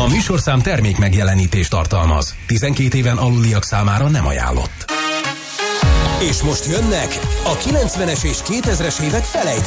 műsorszám termék megjelenítést tartalmaz. 12 éven aluliak számára nem ajánlott. És most jönnek a 90-es és 2000-es évek felejthető